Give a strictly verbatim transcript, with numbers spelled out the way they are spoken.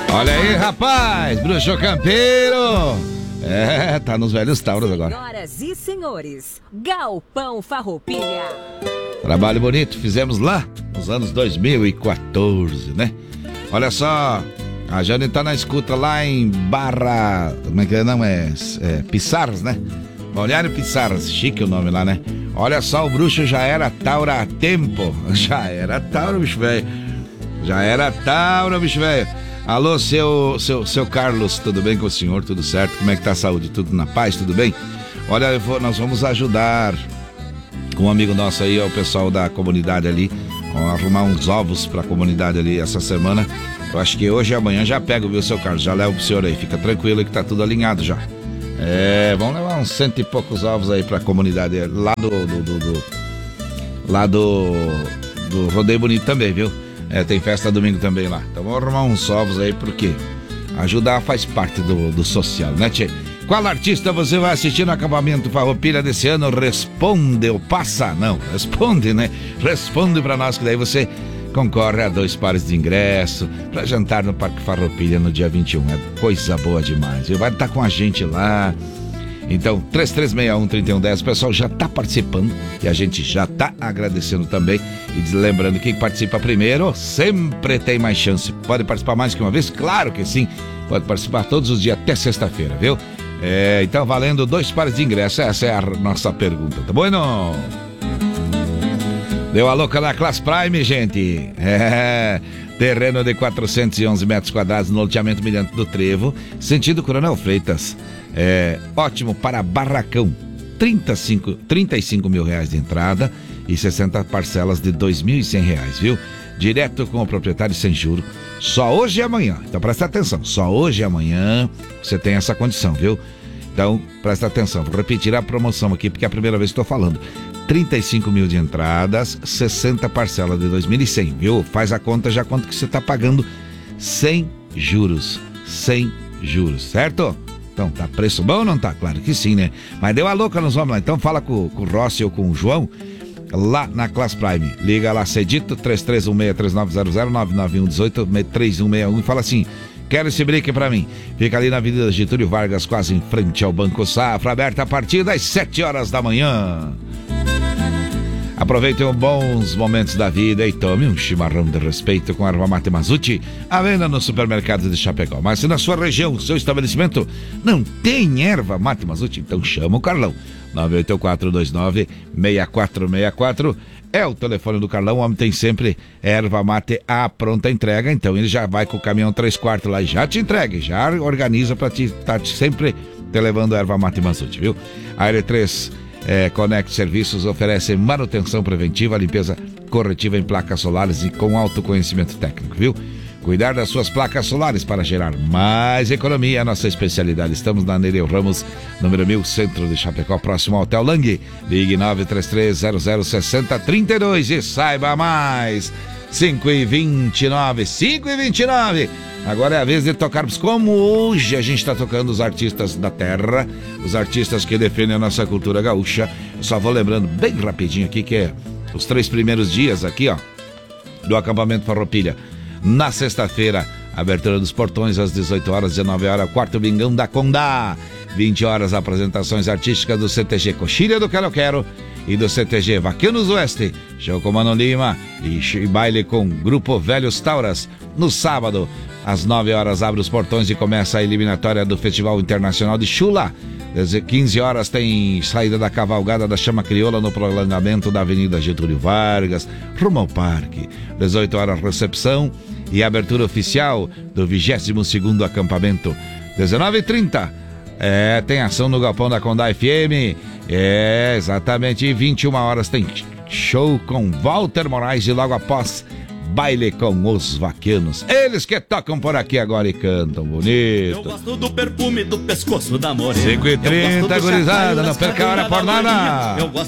Olha aí, rapaz, bruxo campeiro. É, tá nos velhos tauros agora. Senhoras e senhores, Galpão Farroupilha. Trabalho bonito, fizemos lá nos anos dois mil e quatorze, né? Olha só, a Jane tá na escuta lá em Barra... Como é que é? Não, é, é Pissarras, né? Balneário Pissarras, chique o nome lá, né? Olha só, o bruxo já era taura a tempo. Já era taura, bicho velho. Já era taura, bicho velho. Alô, seu, seu, seu Carlos, tudo bem com o senhor? Tudo certo? Como é que tá a saúde? Tudo na paz? Tudo bem? Olha, eu vou, nós vamos ajudar com um amigo nosso aí, o pessoal da comunidade ali, vamos arrumar uns ovos pra comunidade ali essa semana. Eu acho que hoje e amanhã já pego, viu, seu Carlos? Já levo pro senhor aí, fica tranquilo que tá tudo alinhado já. É, vamos levar uns cento e poucos ovos aí pra comunidade lá do, do, do, do lá do, do Rodeio Bonito também, viu? É, tem festa domingo também lá. Então vamos arrumar uns ovos aí, porque ajudar faz parte do, do social, né, tchê? Qual artista você vai assistir no acampamento Farroupilha desse ano? Responde ou passa? Não, responde, né? Responde pra nós, que daí você concorre a dois pares de ingresso pra jantar no Parque Farroupilha no dia vinte e um. É coisa boa demais, viu? Vai estar com a gente lá. Então, três três seis um, três um um zero, o pessoal já tá participando e a gente já tá agradecendo também. E lembrando que quem participa primeiro sempre tem mais chance. Pode participar mais que uma vez? Claro que sim. Pode participar todos os dias até sexta-feira, viu? É, então, valendo dois pares de ingressos. Essa é a nossa pergunta, tá bom? Não? Deu a louca na Class Prime, gente. É... Terreno de quatrocentos e onze metros quadrados no loteamento Mirante do Trevo, sentido Coronel Freitas. É ótimo para barracão. trinta e cinco, trinta e cinco mil reais de entrada e sessenta parcelas de dois mil e cem reais, viu? Direto com o proprietário sem juro. Só hoje e amanhã. Então presta atenção. Só hoje e amanhã você tem essa condição, viu? Então presta atenção. Vou repetir a promoção aqui porque é a primeira vez que estou falando. trinta e cinco mil de entradas, sessenta parcelas de dois mil e cem, viu? Faz a conta já quanto que você está pagando sem juros. Sem juros, certo? Então, tá preço bom ou não tá? Claro que sim, né? Mas deu a louca nos vamos lá. Então fala com, com o Rossi ou com o João lá na Class Prime. Liga lá, cedito, três três um seis, três nove zero zero, nove nove um um oito, três um seis um e fala assim: quero esse break pra mim. Fica ali na Avenida Getúlio Vargas, quase em frente ao Banco Safra, aberta a partir das sete horas da manhã. Aproveitem os bons momentos da vida e tome um chimarrão de respeito com erva mate Mazzuti, à venda no supermercado de Chapecó. Mas se na sua região, seu estabelecimento, não tem erva mate Mazzuti, então chama o Carlão. nove oito quatro dois nove seis quatro seis quatro é o telefone do Carlão. O homem tem sempre erva mate à pronta entrega, então ele já vai com o caminhão três quartos lá e já te entrega, já organiza para te estar tá sempre te levando erva mate Mazzuti, viu? A L três É, Connect Serviços oferece manutenção preventiva, limpeza corretiva em placas solares e com alto conhecimento técnico, viu? Cuidar das suas placas solares para gerar mais economia é a nossa especialidade. Estamos na Nereu Ramos, número mil, centro de Chapecó, próximo ao Hotel Lang. Ligue nove três três zero zero seis zero três dois e saiba mais. cinco e vinte e nove, cinco e vinte e nove. Agora é a vez de tocarmos como hoje a gente está tocando os artistas da terra, os artistas que defendem a nossa cultura gaúcha. Eu só vou lembrando bem rapidinho aqui que é os três primeiros dias aqui, ó, do acampamento Farroupilha. Na sexta-feira, abertura dos portões às dezoito horas, dezenove horas, quarto Bingão da Condá. vinte horas, apresentações artísticas do C T G Coxilha do Quero Quero e do C T G Vaquianos Oeste. Show com Mano Lima e, e baile com Grupo Velhos Tauras. No sábado, às nove horas, abre os portões e começa a eliminatória do Festival Internacional de Chula. Às quinze horas tem saída da cavalgada da Chama Crioula no prolongamento da Avenida Getúlio Vargas, rumo ao parque. dezoito horas, recepção e abertura oficial do vigésimo segundo acampamento. dezenove e trinta, é, tem ação no Galpão da Condá F M. É, exatamente. E vinte e uma horas tem show com Walter Moraes e logo após, baile com os vaquianos. Eles que tocam por aqui agora e cantam bonito. Eu gosto do perfume do pescoço da morena. cinco e trinta, gurizada, não perca a hora por nada.